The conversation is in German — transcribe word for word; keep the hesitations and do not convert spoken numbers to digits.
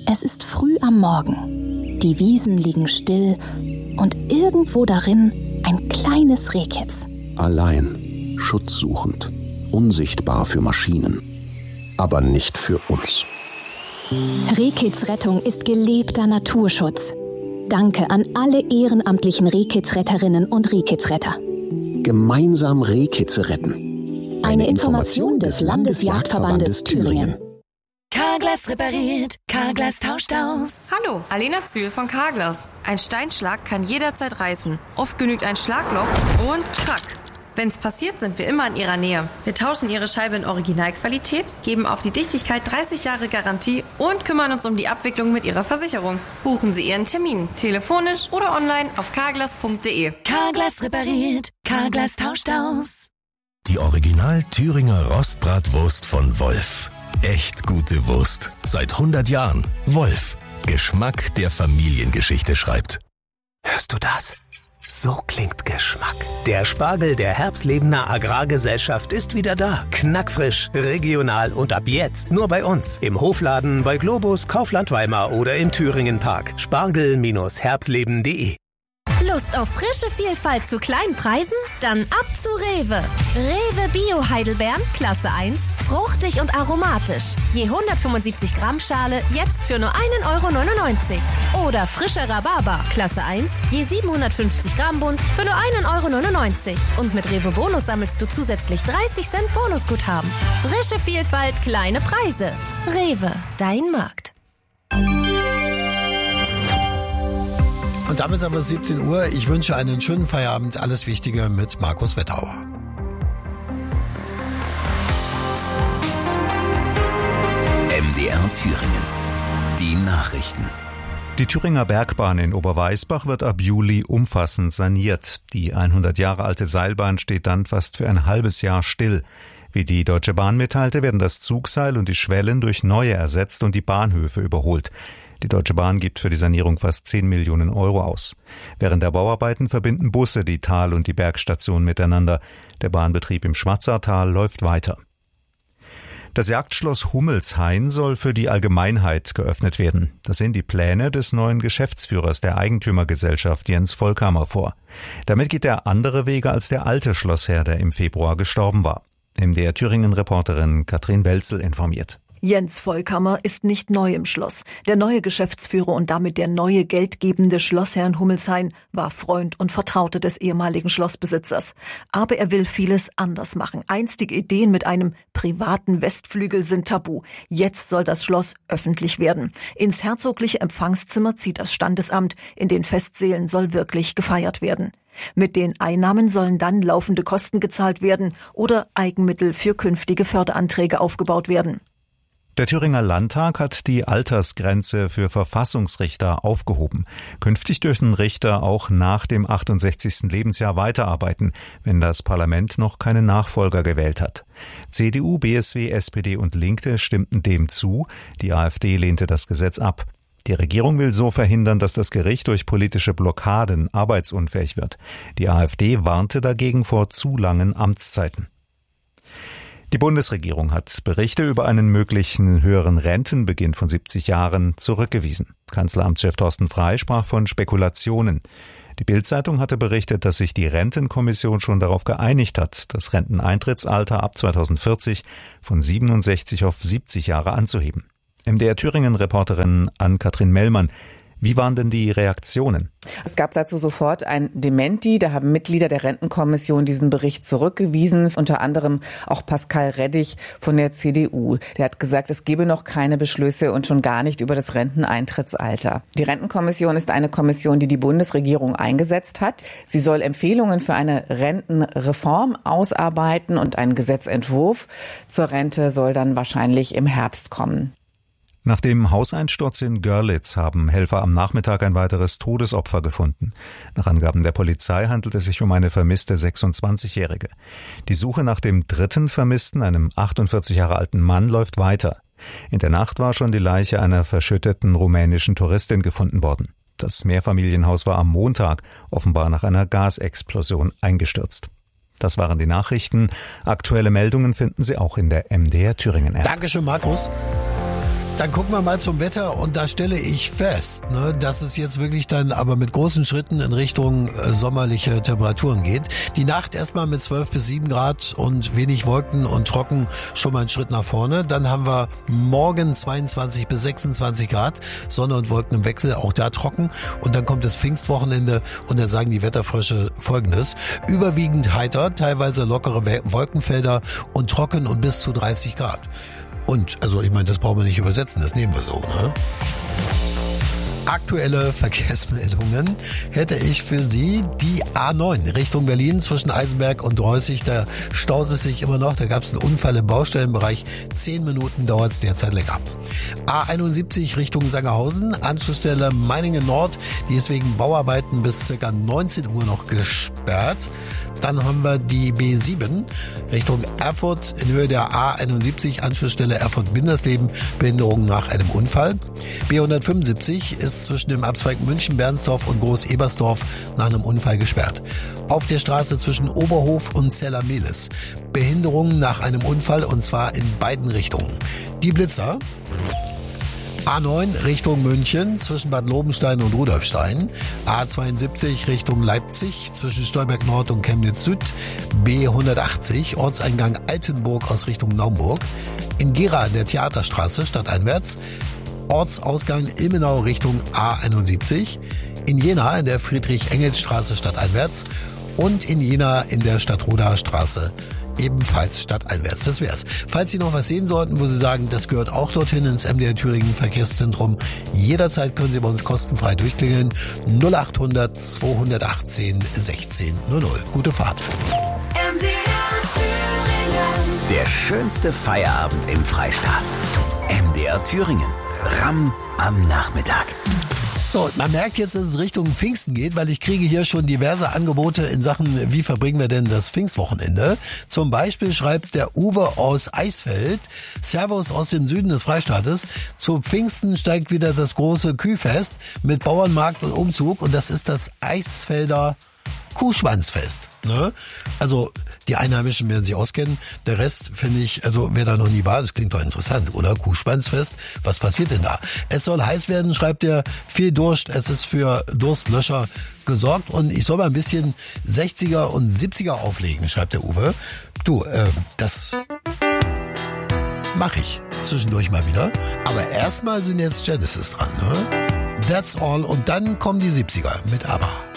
Es ist früh am Morgen. Die Wiesen liegen still und irgendwo darin ein kleines Rehkitz. Allein, schutzsuchend, unsichtbar für Maschinen, aber nicht für uns. Rehkitzrettung ist gelebter Naturschutz. Danke an alle ehrenamtlichen Rehkitzretterinnen und Rehkitzretter. Gemeinsam Rehkitze retten. Eine Information des Landesjagdverbandes Thüringen. Carglass repariert, Carglass tauscht aus. Hallo, Alena Zühl von Carglass. Ein Steinschlag kann jederzeit reißen. Oft genügt ein Schlagloch und krack. Wenn's passiert, sind wir immer in Ihrer Nähe. Wir tauschen Ihre Scheibe in Originalqualität, geben auf die Dichtigkeit dreißig Jahre Garantie und kümmern uns um die Abwicklung mit Ihrer Versicherung. Buchen Sie Ihren Termin, telefonisch oder online auf carglass punkt de. Carglass repariert, Carglass tauscht aus. Die Original Thüringer Rostbratwurst von Wolf. Echt gute Wurst. Seit hundert Jahren. Wolf. Geschmack, der Familiengeschichte schreibt. Hörst du das? So klingt Geschmack. Der Spargel der Herbstlebener Agrargesellschaft ist wieder da. Knackfrisch, regional und ab jetzt nur bei uns. Im Hofladen, bei Globus, Kaufland Weimar oder im Thüringen Park. Spargel Herbstleben punkt de. Lust auf frische Vielfalt zu kleinen Preisen? Dann ab zu Rewe. Rewe Bio Heidelbeeren, Klasse eins, fruchtig und aromatisch. Je hundertfünfundsiebzig Gramm Schale, jetzt für nur ein Euro neunundneunzig. Oder frischer Rhabarber, Klasse eins, je siebenhundertfünfzig Gramm Bund, für nur ein Euro neunundneunzig. Und mit Rewe Bonus sammelst du zusätzlich dreißig Cent Bonusguthaben. Frische Vielfalt, kleine Preise. Rewe, dein Markt. Und damit aber siebzehn Uhr. Ich wünsche einen schönen Feierabend. Alles Wichtige mit Markus Wettauer. M D R Thüringen. Die Nachrichten. Die Thüringer Bergbahn in Oberweisbach wird ab Juli umfassend saniert. Die hundert Jahre alte Seilbahn steht dann fast für ein halbes Jahr still. Wie die Deutsche Bahn mitteilte, werden das Zugseil und die Schwellen durch neue ersetzt und die Bahnhöfe überholt. Die Deutsche Bahn gibt für die Sanierung fast zehn Millionen Euro aus. Während der Bauarbeiten verbinden Busse die Tal- und die Bergstation miteinander. Der Bahnbetrieb im Schwarzertal läuft weiter. Das Jagdschloss Hummelshain soll für die Allgemeinheit geöffnet werden. Das sehen die Pläne des neuen Geschäftsführers der Eigentümergesellschaft Jens Volkamer vor. Damit geht er andere Wege als der alte Schlossherr, der im Februar gestorben war. M D R Thüringen-Reporterin Katrin Welzel informiert. Jens Volkamer ist nicht neu im Schloss. Der neue Geschäftsführer und damit der neue geldgebende Schlossherr in Hummelshain war Freund und Vertrauter des ehemaligen Schlossbesitzers. Aber er will vieles anders machen. Einstige Ideen mit einem privaten Westflügel sind tabu. Jetzt soll das Schloss öffentlich werden. Ins herzogliche Empfangszimmer zieht das Standesamt. In den Festsälen soll wirklich gefeiert werden. Mit den Einnahmen sollen dann laufende Kosten gezahlt werden oder Eigenmittel für künftige Förderanträge aufgebaut werden. Der Thüringer Landtag hat die Altersgrenze für Verfassungsrichter aufgehoben. Künftig dürfen Richter auch nach dem achtundsechzigsten Lebensjahr weiterarbeiten, wenn das Parlament noch keinen Nachfolger gewählt hat. C D U, B S W, S P D und Linke stimmten dem zu. Die AfD lehnte das Gesetz ab. Die Regierung will so verhindern, dass das Gericht durch politische Blockaden arbeitsunfähig wird. Die AfD warnte dagegen vor zu langen Amtszeiten. Die Bundesregierung hat Berichte über einen möglichen höheren Rentenbeginn von siebzig Jahren zurückgewiesen. Kanzleramtschef Thorsten Frey sprach von Spekulationen. Die Bild-Zeitung hatte berichtet, dass sich die Rentenkommission schon darauf geeinigt hat, das Renteneintrittsalter ab zweitausendvierzig von siebenundsechzig auf siebzig Jahre anzuheben. M D R Thüringen-Reporterin Ann-Kathrin Mellmann. Wie waren denn die Reaktionen? Es gab dazu sofort ein Dementi. Da haben Mitglieder der Rentenkommission diesen Bericht zurückgewiesen. Unter anderem auch Pascal Reddig von der C D U. Der hat gesagt, es gebe noch keine Beschlüsse und schon gar nicht über das Renteneintrittsalter. Die Rentenkommission ist eine Kommission, die die Bundesregierung eingesetzt hat. Sie soll Empfehlungen für eine Rentenreform ausarbeiten und ein Gesetzentwurf zur Rente soll dann wahrscheinlich im Herbst kommen. Nach dem Hauseinsturz in Görlitz haben Helfer am Nachmittag ein weiteres Todesopfer gefunden. Nach Angaben der Polizei handelt es sich um eine vermisste sechsundzwanzigjährige. Die Suche nach dem dritten Vermissten, einem achtundvierzig Jahre alten Mann, läuft weiter. In der Nacht war schon die Leiche einer verschütteten rumänischen Touristin gefunden worden. Das Mehrfamilienhaus war am Montag offenbar nach einer Gasexplosion eingestürzt. Das waren die Nachrichten. Aktuelle Meldungen finden Sie auch in der M D R Thüringen App. Dankeschön, Markus. Dann gucken wir mal zum Wetter und da stelle ich fest, ne, dass es jetzt wirklich dann aber mit großen Schritten in Richtung äh, sommerliche Temperaturen geht. Die Nacht erstmal mit zwölf bis sieben Grad und wenig Wolken und trocken schon mal einen Schritt nach vorne. Dann haben wir morgen zweiundzwanzig bis sechsundzwanzig Grad, Sonne und Wolken im Wechsel, auch da trocken. Und dann kommt das Pfingstwochenende und dann sagen die Wetterfrösche Folgendes. Überwiegend heiter, teilweise lockere Wolkenfelder und trocken und bis zu dreißig Grad. Und, also ich meine, das brauchen wir nicht übersetzen, das nehmen wir so, ne? Aktuelle Verkehrsmeldungen hätte ich für Sie die A neun Richtung Berlin zwischen Eisenberg und Reußig. Da staut es sich immer noch. Da gab es einen Unfall im Baustellenbereich. Zehn Minuten dauert es derzeit länger. A einundsiebzig Richtung Sangerhausen, Anschlussstelle Meiningen Nord. Die ist wegen Bauarbeiten bis ca. neunzehn Uhr noch gesperrt. Dann haben wir die B sieben Richtung Erfurt in Höhe der A einundsiebzig, Anschlussstelle Erfurt-Bindersleben, Behinderung nach einem Unfall. B hundertfünfundsiebzig ist zwischen dem Abzweig München-Bernsdorf und Groß-Ebersdorf nach einem Unfall gesperrt. Auf der Straße zwischen Oberhof und Zeller-Mehlis, Behinderung nach einem Unfall und zwar in beiden Richtungen. Die Blitzer. A neun Richtung München zwischen Bad Lobenstein und Rudolfstein. A zweiundsiebzig Richtung Leipzig zwischen Stolberg Nord und Chemnitz Süd. B hundertachtzig Ortseingang Altenburg aus Richtung Naumburg. In Gera der Theaterstraße stadteinwärts. Ortsausgang Ilmenau Richtung A einundsiebzig. In Jena in der Friedrich-Engels-Straße stadteinwärts. Und in Jena in der Stadtroder Straße ebenfalls stadteinwärts. Das wär's. Falls Sie noch was sehen sollten, wo Sie sagen, das gehört auch dorthin ins M D R Thüringen Verkehrszentrum, jederzeit können Sie bei uns kostenfrei durchklingeln. null achthundert zweihundertachtzehn sechzehn null null. Gute Fahrt. M D R Thüringen. Der schönste Feierabend im Freistaat. M D R Thüringen. Ramm am Nachmittag. So, man merkt jetzt, dass es Richtung Pfingsten geht, weil ich kriege hier schon diverse Angebote in Sachen, wie verbringen wir denn das Pfingstwochenende. Zum Beispiel schreibt der Uwe aus Eisfeld, Servus aus dem Süden des Freistaates, zu Pfingsten steigt wieder das große Kühfest mit Bauernmarkt und Umzug und das ist das Eisfelder Kuhschwanzfest. Ne? Also die Einheimischen werden sich auskennen. Der Rest finde ich, also wer da noch nie war, das klingt doch interessant, oder? Kuhschwanzfest, was passiert denn da? Es soll heiß werden, schreibt er, viel Durst, es ist für Durstlöscher gesorgt und ich soll mal ein bisschen sechziger und siebziger auflegen, schreibt der Uwe. Du, äh, das mache ich zwischendurch mal wieder. Aber erstmal sind jetzt Genesis dran, ne? That's all und dann kommen die siebziger mit ABBA.